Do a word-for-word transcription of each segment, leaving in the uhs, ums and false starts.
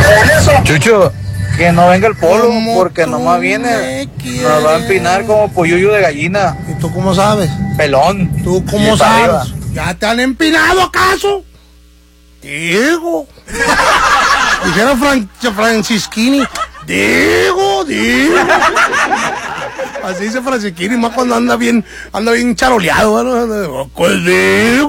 Chucho, que no venga el Polo, porque nomás viene, nos va a empinar como polluyo de gallina. ¿Y tú cómo sabes? Pelón. ¿Tú cómo sabes? ¿Ya te han empinado acaso? Digo. Dijera Fran Francisquini. Digo, digo. Así dice Francisquini, más cuando anda bien, anda bien charoleado, ¿no? Pues digo.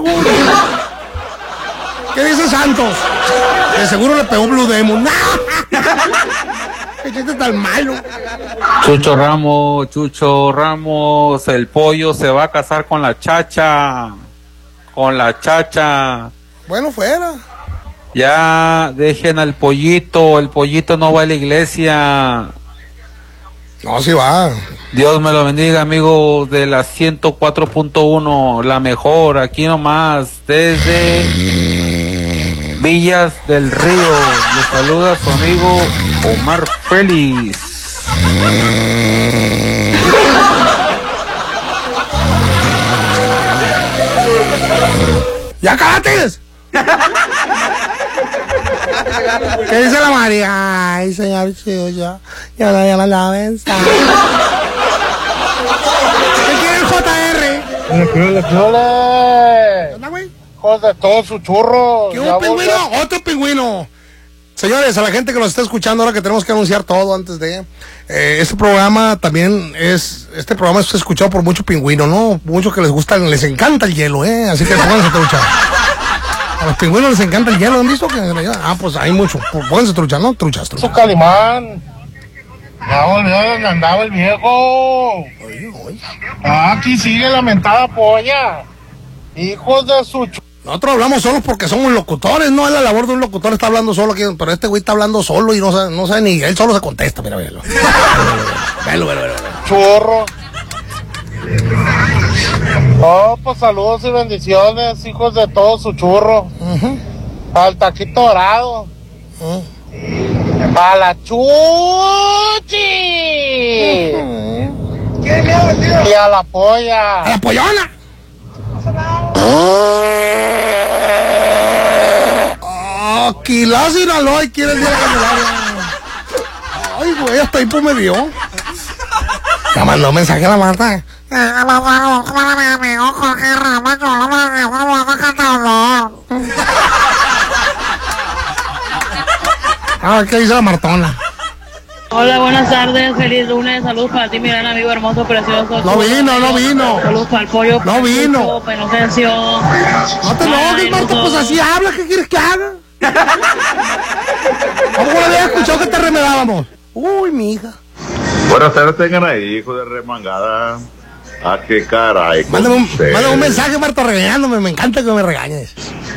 ¿Qué dice Santos? De seguro le pegó Blue Demon. ¿Qué chiste tan malo? Chucho Ramos, Chucho Ramos, el pollo se va a casar con la chacha. Con la chacha. Bueno, fuera. Ya dejen al pollito, el pollito no va a la iglesia. No, sí va. Dios me lo bendiga, amigos de la ciento cuatro punto uno, la mejor, aquí nomás, desde Villas del Río. Le saluda su amigo Omar Félix. ¡Ya cállate! ¿Qué dice la María? Ay, señor Chucho, ya no había mandado mensaje. ¿Qué quiere el J R? ¡Le piole, piole! ¿Anda, güey? Hijos de todos sus churros. ¿Qué un pingüino? Otro pingüino. Señores, a la gente que nos está escuchando ahora que tenemos que anunciar todo antes de... Eh, este programa también es... Este programa es escuchado por muchos pingüinos, ¿no? Muchos que les gusta, les encanta el hielo, ¿eh? Así que pónganse trucha. A los pingüinos les encanta el hielo, ¿han visto? Que, ah, pues hay mucho. Pónganse trucha, ¿no? Truchas, truchas. Su Calimán. Ya volvió donde andaba el viejo. Oye, oye. Ah, aquí sigue la mentada polla. Hijos de su... Ch... Nosotros hablamos solos porque somos locutores, no es la labor de un locutor, está hablando solo aquí, pero este güey está hablando solo y no sabe, no sabe ni, él solo se contesta, mira, velo. Velo, velo, velo. Churro. Oh, pues saludos y bendiciones, hijos de todo su churro. Uh-huh. Al taquito dorado. Uh-huh. A la chuchi. Uh-huh. Y a la polla. A la pollona. Aquilá, Sinaloa, y quiere el día de la Candelaria. Ay, güey, hasta ahí pues me dio. Ya mandó un mensaje a la Marta. A ver qué dice la Martona. Hola, buenas tardes, feliz lunes, saludos para ti, mi gran amigo hermoso, precioso. No vino, no vino. Saludos para el pollo. No vino. Inocencio. No te enojes, Marta, pues así habla, ¿qué quieres que haga? ¿Cómo no había escuchado que te remedábamos? Uy, mi hija. Buenas tardes, tengan ahí, hijo de remangada. Ah, qué caray. Mándame un, mándame un mensaje, Marta, regañándome, me encanta que me regañes.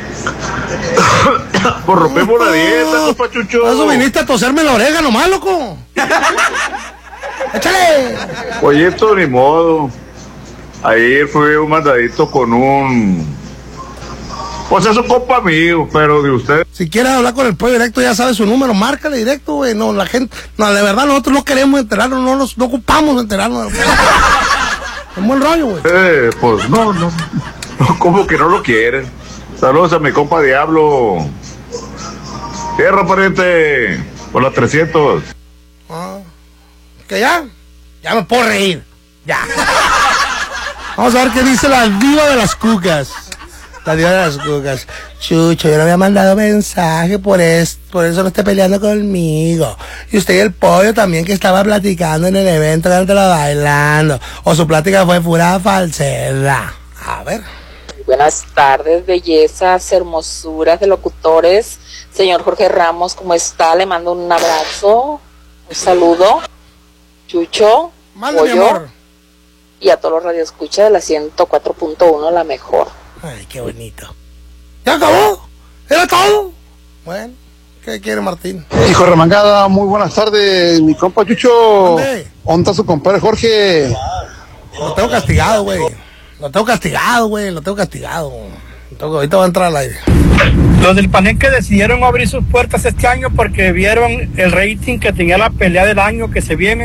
Pues rompemos la dieta, compa Chucho. Por eso viniste a toserme la oreja nomás, loco. ¡Échale! Oye, esto ni modo. Ayer fue un mandadito con un... Pues es un compa mío, pero de usted. Si quieres hablar con el pollo directo, ya sabes su número, márcale directo, güey. No, la gente, no, de verdad, nosotros no queremos enterarnos, no nos no ocupamos enterarnos. Es buen rollo, güey. Eh, pues no, no, no, como que no lo quieren. Saludos a mi compa Diablo. Tierra, pariente, por las trescientos. Ah, que ya, ya me puedo reír, ya. Vamos a ver qué dice la diva de las cucas. La diva de las cucas. Chucho, yo no había mandado mensaje, por eso, por eso no esté peleando conmigo. Y usted y el pollo también, que estaba platicando en el evento, que la bailando. O su plática fue pura falsedad. A ver. Buenas tardes, bellezas, hermosuras de locutores. Señor Jorge Ramos, ¿cómo está? Le mando un abrazo, un saludo. Chucho, Mándame, pollo, amor. y a todos los radioescuchas de la ciento cuatro punto uno, la mejor. Ay, qué bonito. ¿Ya acabó? ¿Era todo? Bueno, ¿qué quiere Martín? Hijo de remangada, muy buenas tardes, mi compa Chucho. ¿Dónde? ¿Dónde está su compadre Jorge? Lo tengo castigado, güey. Lo tengo castigado, güey. Lo tengo castigado. Lo tengo- Ahorita va a entrar al aire. Los del Palenque decidieron abrir sus puertas este año porque vieron el rating que tenía la pelea del año que se viene.